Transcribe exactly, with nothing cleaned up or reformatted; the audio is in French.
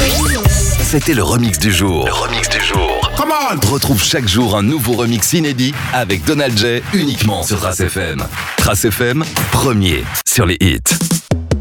C'était le remix du jour. Le remix du jour. Come on! Retrouve chaque jour un nouveau remix inédit avec Donald J uniquement sur Trace F M. Trace F M, premier sur les hits.